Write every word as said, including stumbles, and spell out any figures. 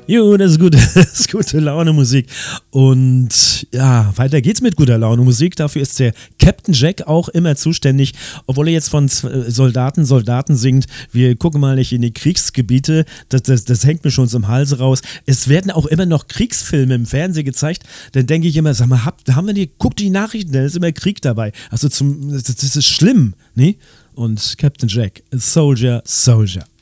Jo, das ist gute, das ist gute Laune Musik. Und ja, weiter geht's mit guter Laune Musik. Dafür ist der Captain Jack auch immer zuständig, obwohl er jetzt von Soldaten, Soldaten singt. Wir gucken mal nicht in die Kriegsgebiete, das, das, das hängt mir schon zum Hals raus. Es werden auch immer noch Kriegsfilme im Fernsehen gezeigt. Dann denke ich immer, sag mal, hab, haben wir die, guck die Nachrichten, da ist immer Krieg dabei. Also zum, das, das ist schlimm, ne? Und Captain Jack, Soldier, Soldier.